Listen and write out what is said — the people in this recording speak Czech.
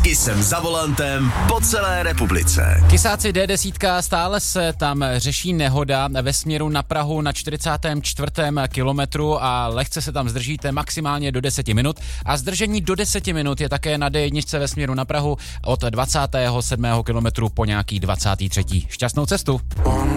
Kysem za volantem po celé republice. Kysáci D10, stále se tam řeší nehoda ve směru na Prahu na 44. kilometru a lehce se tam zdržíte maximálně do 10 minut. A zdržení do 10 minut je také na D1 ve směru na Prahu od 27. kilometru po nějaký 23. Šťastnou cestu.